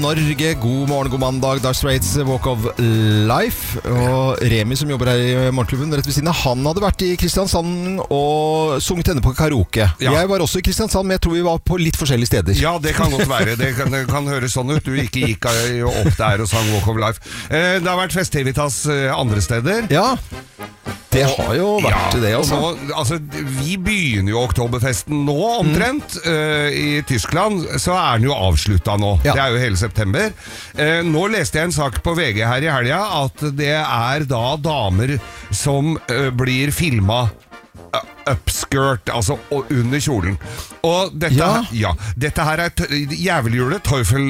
Norge, god morgen, god mandag. Dire Straits, Walk of Life. Og Remi som jobber her i Morgenklubben rett ved siden av, han hadde vært i Kristiansand og sunget henne på karaoke. Jeg var også i Kristiansand, men jeg tror vi var på litt forskjellige steder. Ja, det kan godt være. Det kan høres sånn ut. Du ikke gikk opp der og sang Walk of Life. Det har vært festivitas andre steder. Ja, det har jo vært det også. Nå, vi begynner jo oktoberfesten nå omtrent. I Tyskland så er den jo avsluttet nå. Det er jo hele september. Nå leste jeg en sak på VG her i helga at det er da damer som blir filmet upskirt, altså under kjolen. Og dette, dette her er jævelhjulet,